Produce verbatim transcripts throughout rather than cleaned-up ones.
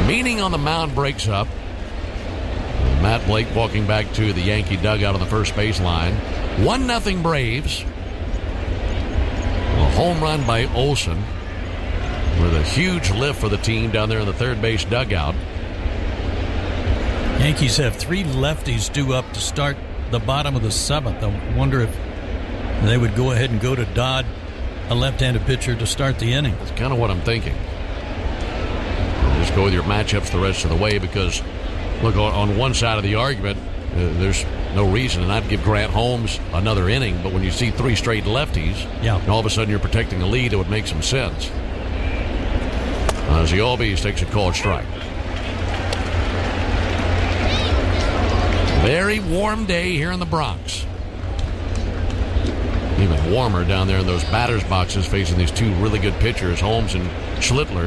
The meeting on the mound breaks up. Matt Blake walking back to the Yankee dugout on the first baseline. one nothing Braves. A home run by Olson with a huge lift for the team down there in the third base dugout. Yankees have three lefties due up to start the bottom of the seventh. I wonder if they would go ahead and go to Dodd, a left-handed pitcher, to start the inning. That's kind of what I'm thinking. Just go with your matchups the rest of the way because, look, on one side of the argument, uh, there's no reason, and I'd give Grant Holmes another inning, but when you see three straight lefties, yeah. and all of a sudden you're protecting a lead, it would make some sense. Ozzie Albies takes a called strike. Very warm day here in the Bronx. Even warmer down there in those batter's boxes facing these two really good pitchers, Holmes and Schlittler.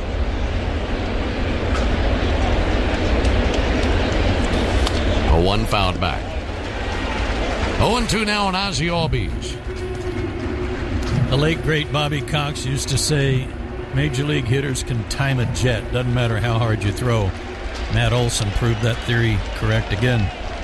A one fouled back. oh and two now on Ozzie Albies. The late, great Bobby Cox used to say, Major League hitters can time a jet. Doesn't matter how hard you throw. Matt Olson proved that theory correct again.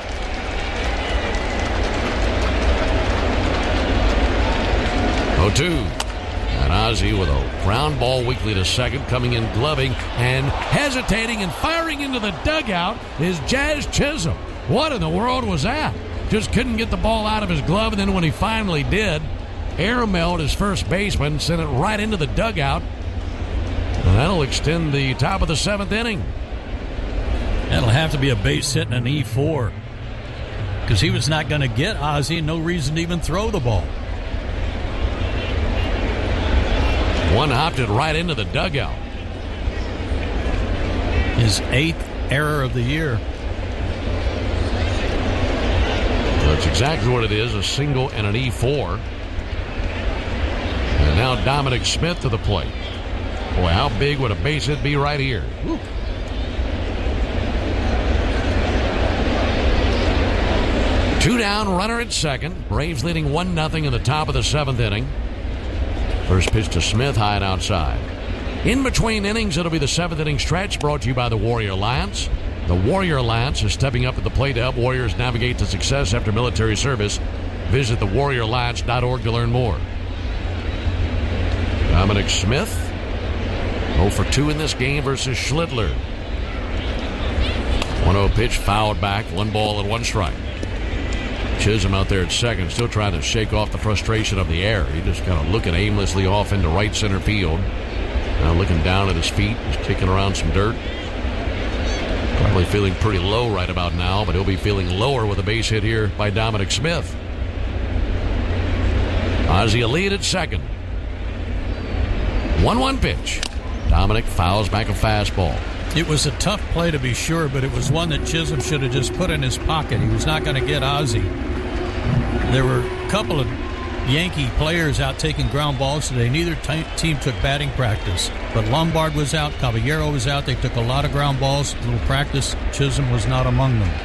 oh two. And Ozzie with a ground ball weakly to second, coming in gloving and hesitating and firing into the dugout is Jazz Chisholm. What in the world was that? Just couldn't get the ball out of his glove, and then when he finally did, Aramel, his first baseman, sent it right into the dugout. And that'll extend the top of the seventh inning. That'll have to be a base hit and an E four. Because he was not going to get Ozzie, no reason to even throw the ball. One hopped it right into the dugout. His eighth error of the year. That's exactly what it is, a single and an E four. And now Dominic Smith to the plate. Boy, how big would a base hit be right here? Woo. Two down, runner at second. Braves leading one nothing in the top of the seventh inning. First pitch to Smith, high and outside. In between innings, it'll be the seventh inning stretch, brought to you by the Warrior Alliance. The Warrior Alliance is stepping up at the plate to help Warriors navigate to success after military service. Visit the warrior alliance dot org to learn more. Dominic Smith, oh for two in this game versus Schlittler. one oh pitch, fouled back, one ball and one strike. Chisholm out there at second, still trying to shake off the frustration of the air. He just kind of looking aimlessly off into right center field. Now looking down at his feet, he's kicking around some dirt. Probably feeling pretty low right about now, but he'll be feeling lower with a base hit here by Dominic Smith. Ozzie a lead at second. one one pitch. Dominic fouls back a fastball. It was a tough play to be sure, but it was one that Chisholm should have just put in his pocket. He was not going to get Ozzie. There were a couple of Yankee players out taking ground balls today. Neither t- team took batting practice, but Lombard was out, Caballero was out. They took a lot of ground balls, a little practice. Chisholm was not among them.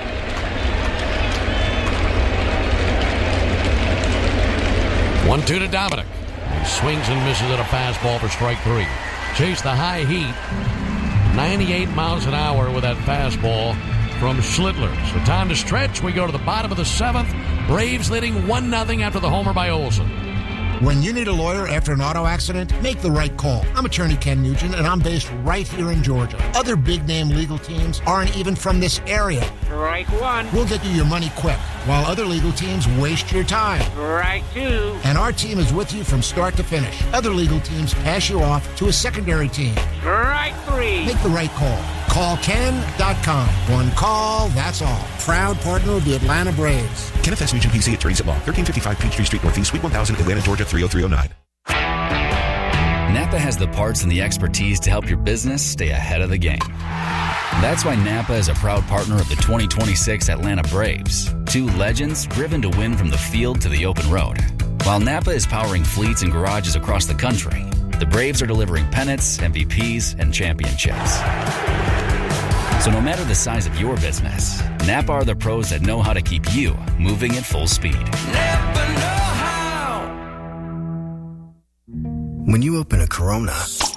one two to Dominic. He swings and misses at a fastball for strike three. Chase the high heat. ninety-eight miles an hour with that fastball from Schlittler. So time to stretch. We go to the bottom of the seventh. Braves leading one nothing after the homer by Olson. When you need a lawyer after an auto accident, make the right call. I'm attorney Ken Nugent, and I'm based right here in Georgia. Other big-name legal teams aren't even from this area. Strike one. We'll get you your money quick, while other legal teams waste your time. Strike two. And our team is with you from start to finish. Other legal teams pass you off to a secondary team. Strike three. Make the right call. Call Ken dot com. One call, that's all. Proud partner of the Atlanta Braves. Ken F S Nugent P C, attorneys at law. thirteen fifty-five Peachtree Street Northeast, Suite one thousand, Atlanta, Georgia three oh three oh nine. Napa has the parts and the expertise to help your business stay ahead of the game. That's why Napa is a proud partner of the twenty twenty-six Atlanta Braves. Two legends driven to win from the field to the open road. While Napa is powering fleets and garages across the country, the Braves are delivering pennants, M V Ps, and championships. So no matter the size of your business, Napa are the pros that know how to keep you moving at full speed. Napa know how. When you open a Corona,